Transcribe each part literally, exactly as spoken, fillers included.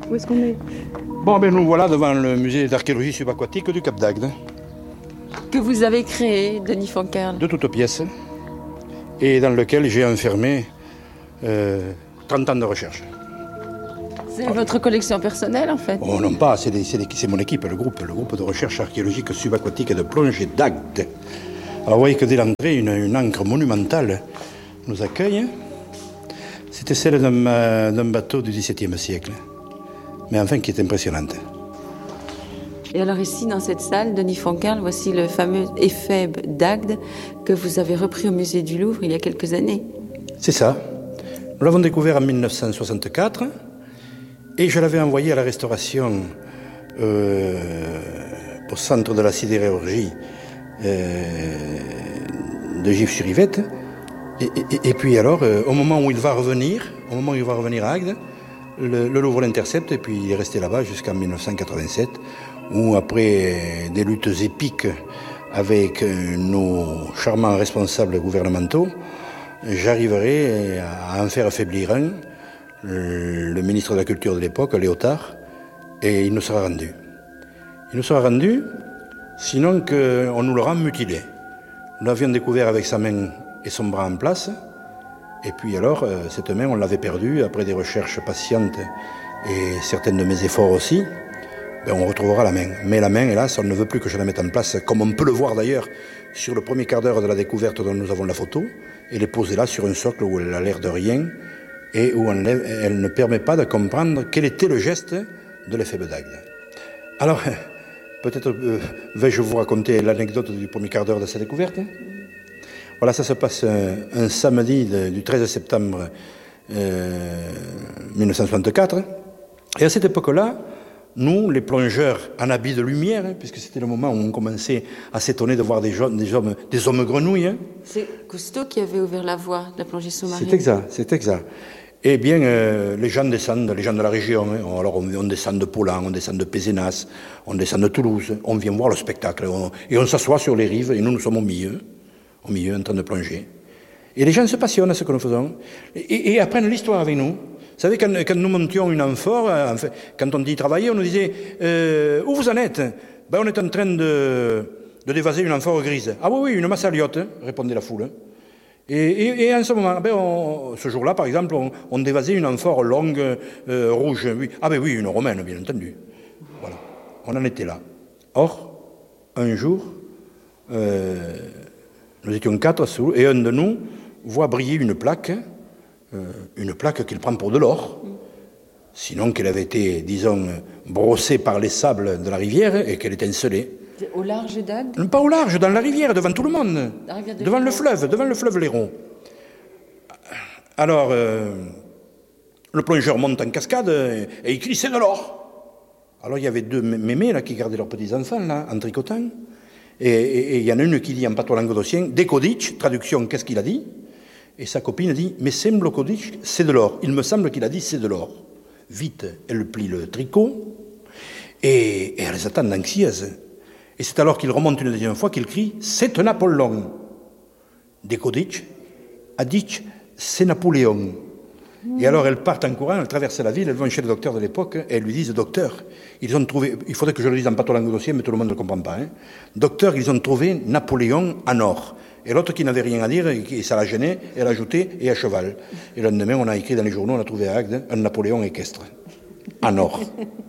Où est-ce qu'on est? Bon, ben nous voilà devant le musée d'archéologie subaquatique du Cap d'Agde. Que vous avez créé, Denis Fonkerl. De toutes pièces, et dans lequel j'ai enfermé euh, trente ans de recherche. C'est votre collection personnelle, en fait? Oh non pas, c'est, des, c'est, des, c'est mon équipe, le groupe, le groupe de recherche archéologique subaquatique et de plongée d'Agde. Alors vous voyez que dès l'entrée, une, une ancre monumentale nous accueille. C'était celle d'un, d'un bateau du dix-septième siècle, mais enfin qui est impressionnante. Et alors ici, dans cette salle, Denis Fonkerl, voici le fameux éphèbe d'Agde que vous avez repris au musée du Louvre il y a quelques années. C'est ça. Nous l'avons découvert en mille neuf cent soixante-quatre et je l'avais envoyé à la restauration euh, au centre de la sidérurgie euh, de Gif-sur-Yvette. Et, et, et puis alors, euh, au moment où il va revenir, au moment où il va revenir à Agde, le, le Louvre l'intercepte et puis il est resté là-bas jusqu'en mille neuf cent quatre-vingt-sept, où après des luttes épiques avec nos charmants responsables gouvernementaux, j'arriverai à en faire affaiblir un, le ministre de la Culture de l'époque, Léotard, et il nous sera rendu. Il nous sera rendu, sinon qu'on nous l'aura mutilé. Nous l'avions découvert avec sa main et son bras en place, et puis alors, cette main, on l'avait perdue après des recherches patientes et certains de mes efforts aussi. Ben, on retrouvera la main. Mais la main, hélas, on ne veut plus que je la mette en place, comme on peut le voir d'ailleurs sur le premier quart d'heure de la découverte dont nous avons la photo. Elle est posée là sur un socle où elle a l'air de rien et où on, elle ne permet pas de comprendre quel était le geste de l'éphèbe d'Agde. Alors, peut-être euh, vais-je vous raconter l'anecdote du premier quart d'heure de cette découverte. Voilà, ça se passe un, un samedi de, du treize septembre euh, mille neuf cent soixante-quatre. Et à cette époque-là, nous, les plongeurs en habits de lumière, hein, puisque c'était le moment où on commençait à s'étonner de voir des, jeunes, des, hommes, des hommes grenouilles. Hein. C'est Cousteau qui avait ouvert la voie de la plongée sous-marine. C'est exact, c'est exact. Eh bien, euh, les gens descendent, les gens de la région. Hein. Alors, on, on descend de Paulan, on descend de Pézenas, on descend de Toulouse. On vient voir le spectacle. On, et on s'assoit sur les rives, et nous, nous sommes au milieu, au milieu, en train de plonger. Et les gens se passionnent à ce que nous faisons, et, et apprennent l'histoire avec nous. Vous savez, quand, quand nous montions une amphore, enfin, quand on dit travailler, on nous disait euh, « Où vous en êtes ?» Ben, on est en train de, de dévaser une amphore grise. « Ah oui, oui, une massaliote, hein, répondait la foule. Et, et, et en ce moment, ben on, ce jour-là, par exemple, on, on dévasait une amphore longue, euh, rouge. Oui. Ah ben oui, une romaine, bien entendu. Voilà, on en était là. Or, un jour, euh, nous étions quatre, et un de nous voit briller une plaque, Euh, une plaque qu'il prend pour de l'or, sinon qu'elle avait été, disons, brossée par les sables de la rivière et qu'elle étincelait. Au large d'Agde? Pas au large, dans la rivière, devant tout le monde, de devant le fleuve, devant le fleuve Léron. Alors, euh, le plongeur monte en cascade et, et il crie « c'est de l'or !» Alors il y avait deux mémés là, qui gardaient leurs petits-enfants là, en tricotant, et il y en a une qui dit en patois languedocien « Dekodic », traduction, qu'est-ce qu'il a dit? Et sa copine dit « Mais semblo codic, c'est de l'or. » Il me semble qu'il a dit « c'est de l'or. » Vite, elle plie le tricot et, et elles attendent anxieuses. Et c'est alors qu'il remonte une deuxième fois qu'il crie « C'est un Apollon. » Dekodic a dit « C'est Napoléon. » Et alors elles partent en courant, elles traversent la ville, elles vont chez le docteur de l'époque et elles lui disent « Docteur, ils ont trouvé, il faudrait que je le dise en patois languedocien, mais tout le monde ne le comprend pas. Hein. Docteur, ils ont trouvé Napoléon en or. » Et l'autre qui n'avait rien à dire, et ça la gênait, elle ajoutait « et à cheval ». Et le lendemain, on a écrit dans les journaux, on a trouvé à Agde un Napoléon équestre, en or.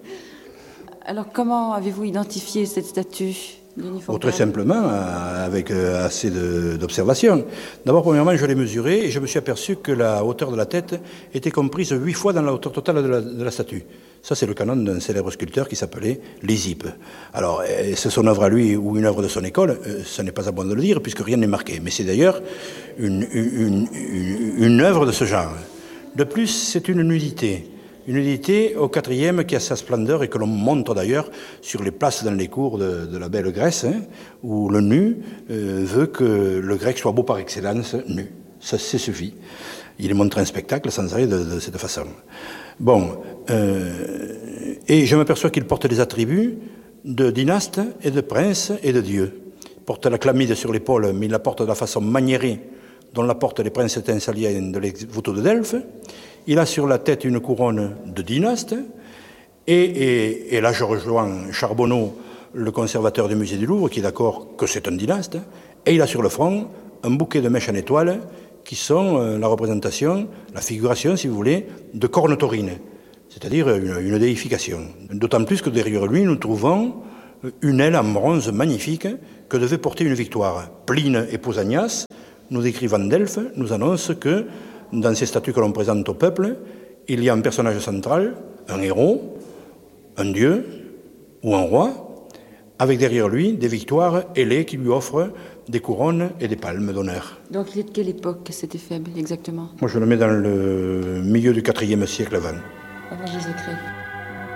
Alors comment avez-vous identifié cette statue, Denis Fonkerl ? Oh, très simplement, avec assez de, d'observations. D'abord, premièrement, je l'ai mesurée et je me suis aperçu que la hauteur de la tête était comprise huit fois dans la hauteur totale de la, de la statue. Ça, c'est le canon d'un célèbre sculpteur qui s'appelait Lysippe. Alors, c'est son œuvre à lui ou une œuvre de son école, ce n'est pas à bon de le dire, puisque rien n'est marqué. Mais c'est d'ailleurs une, une, une, une œuvre de ce genre. De plus, c'est une nudité. Une nudité au quatrième qui a sa splendeur et que l'on montre d'ailleurs sur les places dans les cours de, de la belle Grèce, hein, où le nu euh, veut que le grec soit beau par excellence, nu. Ça, c'est suffit. Il montre un spectacle sans arrêt de, de cette façon. Bon, euh, et je m'aperçois qu'il porte les attributs de dynaste et de prince et de dieu. Il porte la chlamyde sur l'épaule, mais il la porte de la façon maniérée dont la portent les princes thessaliens de l'exvoto de Delphes. Il a sur la tête une couronne de dynaste Et, et, et là, je rejoins Charbonneau, le conservateur du musée du Louvre, qui est d'accord que c'est un dynaste. Et il a sur le front un bouquet de mèches en étoile qui sont euh, la représentation, la figuration, si vous voulez, de cornes taurines, c'est-à-dire une, une déification. D'autant plus que derrière lui, nous trouvons une aile en bronze magnifique que devait porter une victoire. Pline et Pausanias, nous écrivant Delphes, nous annoncent que dans ces statues que l'on présente au peuple, il y a un personnage central, un héros, un dieu ou un roi, avec derrière lui des victoires ailées qui lui offrent des couronnes et des palmes d'honneur. Donc il est de quelle époque cet éphèbe exactement? Moi je le mets dans le milieu du quatrième siècle avant. Avant Jésus-Christ.